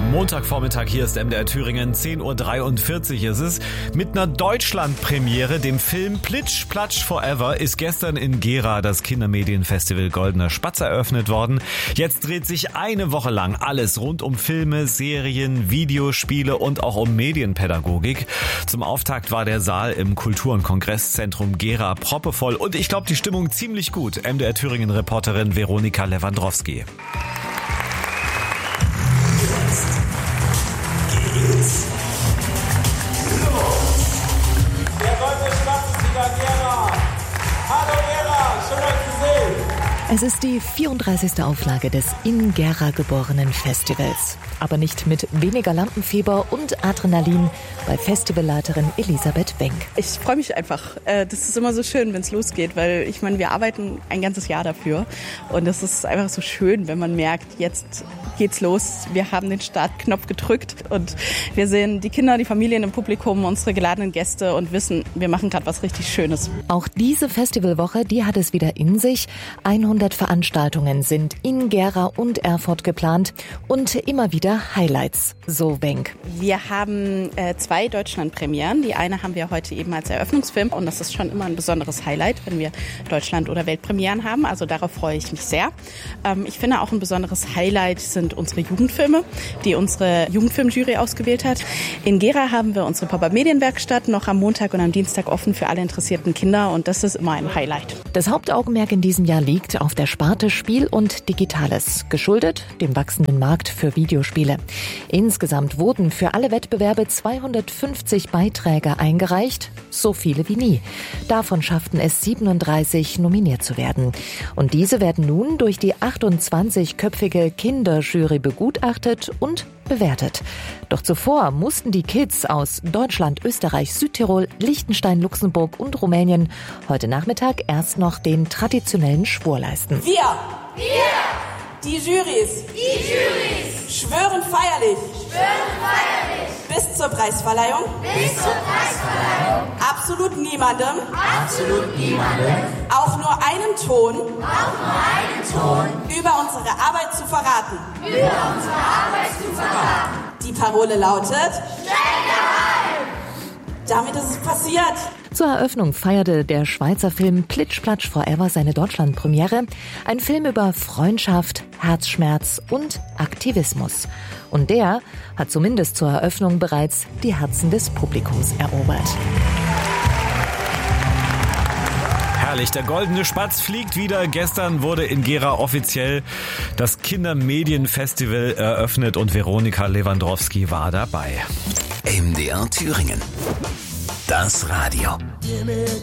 Montagvormittag, hier ist MDR Thüringen, 10.43 Uhr ist es. Mit einer Deutschlandpremiere, dem Film Plitsch, Platsch, Forever, ist gestern in Gera das Kindermedienfestival Goldener Spatz eröffnet worden. Jetzt dreht sich eine Woche lang alles rund um Filme, Serien, Videospiele und auch um Medienpädagogik. Zum Auftakt war der Saal im Kultur- und Kongresszentrum Gera proppevoll und ich glaube, die Stimmung ziemlich gut. MDR Thüringen-Reporterin Veronika Lewandowski. Es ist die 34. Auflage des in Gera geborenen Festivals. Aber nicht mit weniger Lampenfieber und Adrenalin bei Festivalleiterin Elisabeth Wenk. Ich freue mich einfach. Das ist immer so schön, wenn es losgeht, weil ich meine, wir arbeiten ein ganzes Jahr dafür. Und es ist einfach so schön, wenn man merkt, jetzt geht's los. Wir haben den Startknopf gedrückt und wir sehen die Kinder, die Familien im Publikum, unsere geladenen Gäste und wissen, wir machen gerade was richtig Schönes. Auch diese Festivalwoche, die hat es wieder in sich. 100 Veranstaltungen sind in Gera und Erfurt geplant und immer wieder Highlights, so Wenk. Wir haben 2 Deutschlandpremieren. Die eine haben wir heute eben als Eröffnungsfilm und das ist schon immer ein besonderes Highlight, wenn wir Deutschland- oder Weltpremieren haben. Also darauf freue ich mich sehr. Ich finde auch ein besonderes Highlight sind unsere Jugendfilme, die unsere Jugendfilmjury ausgewählt hat. In Gera haben wir unsere Pop-Up-Medienwerkstatt noch am Montag und am Dienstag offen für alle interessierten Kinder und das ist immer ein Highlight. Das Hauptaugenmerk in diesem Jahr liegt auf der Sparte Spiel und Digitales, geschuldet dem wachsenden Markt für Videospiele. Insgesamt wurden für alle Wettbewerbe 250 Beiträge eingereicht, so viele wie nie. Davon schafften es 37, nominiert zu werden. Und diese werden nun durch die 28-köpfige Kinderjury begutachtet und bewertet. Doch zuvor mussten die Kids aus Deutschland, Österreich, Südtirol, Liechtenstein, Luxemburg und Rumänien heute Nachmittag erst noch den traditionellen Schwur leisten. Wir, die Jurys, schwören feierlich, bis zur Preisverleihung, absolut niemandem, auch nur einen Ton, über unsere Arbeit zu verraten. Die Parole lautet: Schnell geheim! Damit ist es passiert. Zur Eröffnung feierte der Schweizer Film Plitsch, Platsch, Forever seine Deutschlandpremiere. Ein Film über Freundschaft, Herzschmerz und Aktivismus. Und der hat zumindest zur Eröffnung bereits die Herzen des Publikums erobert. Herrlich, der Goldene Spatz fliegt wieder. Gestern wurde in Gera offiziell das Kindermedienfestival eröffnet und Veronika Lewandowski war dabei. MDR Thüringen. Das Radio.